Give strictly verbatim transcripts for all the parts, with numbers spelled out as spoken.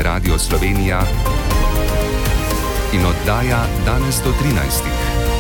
Radio Slovenija in oddaja danes do trinajstih.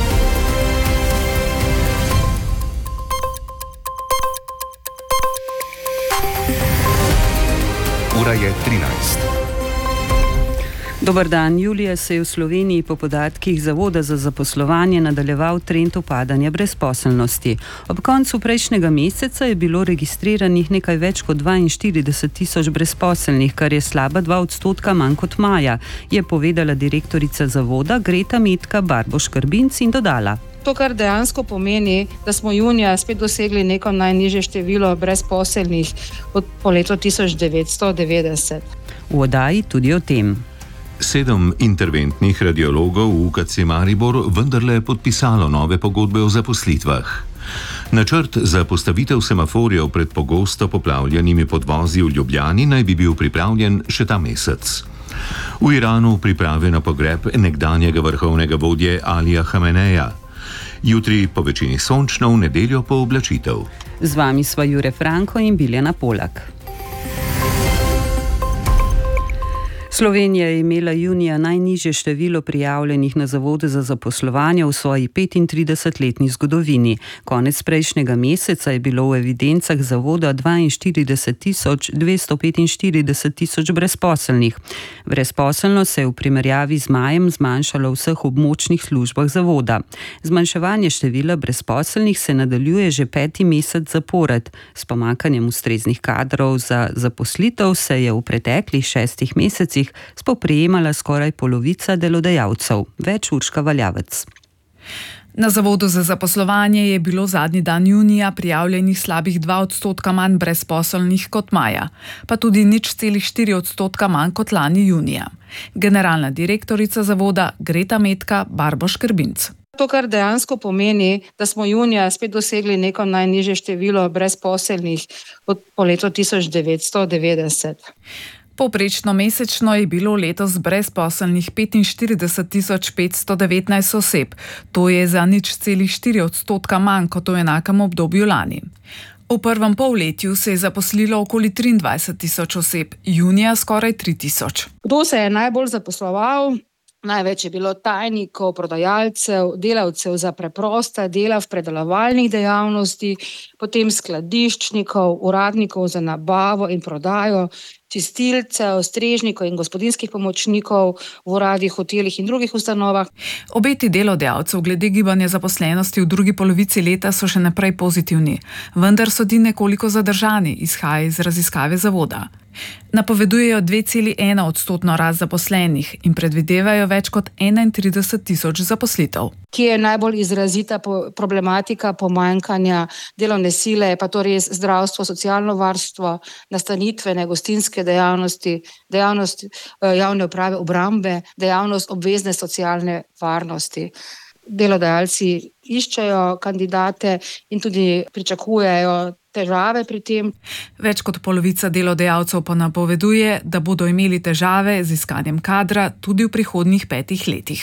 Ura je trinajst. Dober dan. Julija se je v Sloveniji po podatkih Zavoda za zaposlovanje nadaljeval trend upadanja brezposelnosti. Ob koncu prejšnjega meseca je bilo registriranih nekaj več kot dvainštirideset tisoč brezposelnih, kar je slaba dva odstotka manj kot maja, je povedala direktorica Zavoda Greta Metka Barboš-Krbinc in dodala. To, kar dejansko pomeni, da smo junija spet dosegli neko najnižje število brezposelnih od po letu tisoč devetsto devetdeset. V oddaji tudi o tem. Sedem interventnih radiologov v U K C Maribor vendarle podpisalo nove pogodbe o zaposlitvah. Načrt za postavitev semaforjev pred pogosto poplavljenimi podvozi v Ljubljani naj bi bil pripravljen še ta mesec. V Iranu priprave na pogreb nekdanjega vrhovnega vodje Alija Hameneja. Jutri po večini sončno, v nedeljo po oblačitev. Z vami sva Jure Franko in Biljana Polak. Slovenija je imela junija najnižje število prijavljenih na Zavodu za zaposlovanje v svoji petintridesetletni zgodovini. Konec prejšnjega meseca je bilo v evidencah Zavoda dvainštirideset tisoč dvesto petinštirideset tisoč brezposelnih. Brezposelnost se je v primerjavi z majem zmanjšala v vseh območnih službah Zavoda. Zmanjševanje števila brezposelnih se nadaljuje že peti mesec zapored. S pomanjkanjem ustreznih kadrov za zaposlitev se je v preteklih šestih mesecih spoprijemala skoraj polovica delodajalcev. Več Urška Valjavec. Na Zavodu za zaposlovanje je bilo zadnji dan junija prijavljenih slabih dva odstotka manj brezposelnih kot maja, pa tudi nič celih štiri odstotka manj kot lani junija. Generalna direktorica Zavoda Greta Metka Barboš-Krbinc. To, kar dejansko pomeni, da smo junija spet dosegli neko najnižje število brezposelnih od po letu tisoč devetsto devetdeset. Povprečno mesečno je bilo letos brezposelnih petinštirideset tisoč petsto devetnajst oseb. To je za nič celih štiri odstotka manj kot v enakem obdobju lani. V prvem polletju se je zaposlilo okoli triindvajset tisoč oseb, junija skoraj tri tisoč. Kdo se je najbolj zaposloval? Največ je bilo tajnikov, prodajalcev, delavcev za preprosta dela v predelovalnih dejavnosti, potem skladiščnikov, uradnikov za nabavo in prodajo, čistilcev, strežnikov in gospodinjskih pomočnikov v uradih, hotelih in drugih ustanovah. Obeti delodajalcev glede gibanja zaposlenosti v drugi polovici leta so še naprej pozitivni, vendar so ti nekoliko zadržani, izhaja iz raziskave Zavoda. Napovedujejo dve celi ena odstotno rast zaposlenih in predvidevajo več kot enaintrideset tisoč zaposlitev. Ki je najbolj izrazita problematika pomanjkanja delovne sile, pa to res zdravstvo, socialno varstvo, nastanitvene, gostinske dejavnosti, dejavnost javne uprave, obrambe, dejavnost obvezne socialne varnosti. Delodajalci iščejo kandidate in tudi pričakujejo težave pri tem. Več kot polovica delodajalcev pa napoveduje, da bodo imeli težave z iskanjem kadra tudi v prihodnjih petih letih.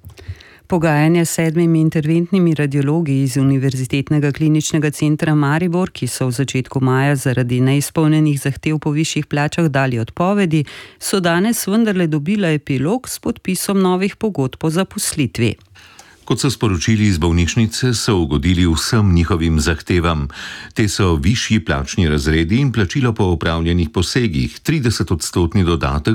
Pogajanja s sedmimi interventnimi radiologi iz Univerzitetnega kliničnega centra Maribor, ki so v začetku maja zaradi neizpolnjenih zahtev po višjih plačah dali odpovedi, so danes vendarle dobila epilog s podpisom novih pogodb o zaposlitvi. Kot so sporočili iz bolnišnice, so ugodili vsem njihovim zahtevam. Te so višji plačni razredi in plačilo po opravljenih posegih, trideset odstotni dodatek